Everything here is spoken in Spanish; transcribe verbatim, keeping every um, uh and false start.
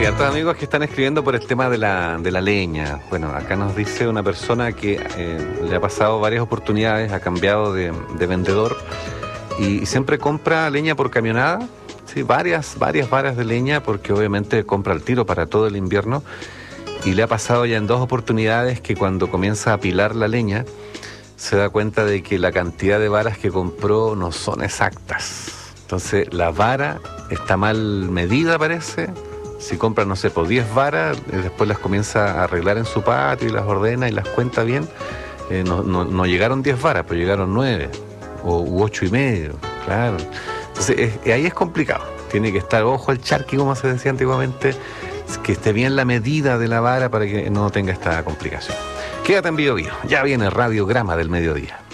Sí, hartos amigos que están escribiendo por el tema de la, de la leña. Bueno, acá nos dice una persona que eh, le ha pasado varias oportunidades, ha cambiado de, de vendedor y, y siempre compra leña por camionada. Sí, varias, varias varas de leña porque obviamente compra al tiro para todo el invierno. Y le ha pasado ya en dos oportunidades que cuando comienza a apilar la leña se da cuenta de que la cantidad de varas que compró no son exactas. Entonces la vara está mal medida, parece. Si compra, no sé, por diez varas, eh, después las comienza a arreglar en su patio y las ordena y las cuenta bien. Eh, no, no, no llegaron diez varas, pero llegaron nueve o u ocho y medio, claro. Entonces es, ahí es complicado. Tiene que estar ojo al charqui, como se decía antiguamente, que esté bien la medida de la vara para que no tenga esta complicación. Quédate en Bio Bio. Ya viene el radiograma del mediodía.